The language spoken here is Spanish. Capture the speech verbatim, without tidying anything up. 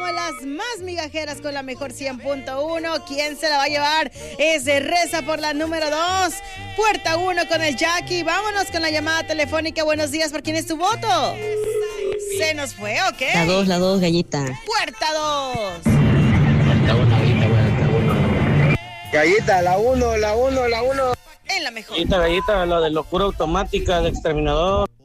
somos las más migajeras con la mejor cien punto uno. ¿Quién se la va a llevar? Es de Reza por la número dos. Puerta uno con el Jackie. Vámonos con la llamada telefónica. Buenos días, ¿por quién es tu voto? Se nos fue, ¿ok? La dos, la dos, gallita. Puerta dos. Puerta uno, gallita, puerta uno. Gallita, la uno, la uno, la uno. En la mejor. Gallita, gallita, la de locura automática de exterminador.